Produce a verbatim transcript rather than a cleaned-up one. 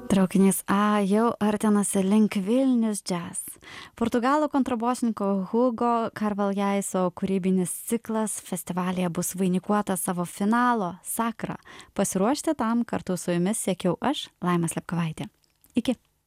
Traukinys A jau artinasi link Vilnius Jazz. Portugalų kontrabosininko Hugo Carvaljaiso kūrybinis ciklas festivalyje bus vainikuotas savo finalo Sakra. Pasiruošti tam kartu su jumis siekiau aš, Laima Slepkovaitė. Iki.